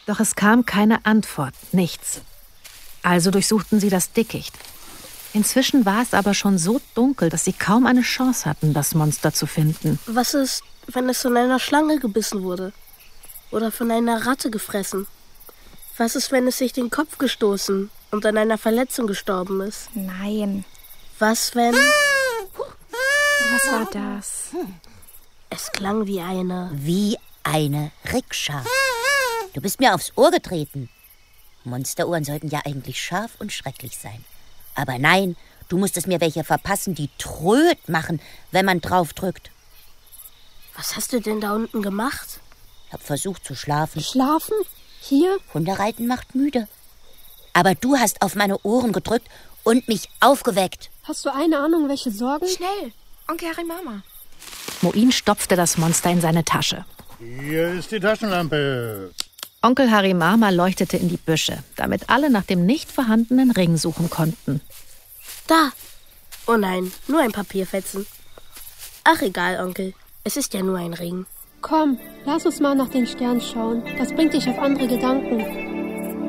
Doch es kam keine Antwort, nichts. Also durchsuchten sie das Dickicht. Inzwischen war es aber schon so dunkel, dass sie kaum eine Chance hatten, das Monster zu finden. Was ist, wenn es von einer Schlange gebissen wurde? Oder von einer Ratte gefressen? Was ist, wenn es sich den Kopf gestoßen und an einer Verletzung gestorben ist? Nein. Was, wenn... Was war das? Es klang wie eine... Wie eine Rikscha. Du bist mir aufs Ohr getreten. Monsterohren sollten ja eigentlich scharf und schrecklich sein. Aber nein, du musstest mir welche verpassen, die tröd machen, wenn man drauf drückt. Was hast du denn da unten gemacht? Hab versucht zu schlafen. Schlafen? Hier? Hundereiten macht müde. Aber du hast auf meine Ohren gedrückt und mich aufgeweckt. Hast du eine Ahnung, welche Sorgen? Schnell, Onkel Harimama. Moin stopfte das Monster in seine Tasche. Hier ist die Taschenlampe. Onkel Harimama leuchtete in die Büsche, damit alle nach dem nicht vorhandenen Ring suchen konnten. Da! Oh nein, nur ein Papierfetzen. Ach egal, Onkel. Es ist ja nur ein Ring. Komm, lass uns mal nach den Sternen schauen. Das bringt dich auf andere Gedanken.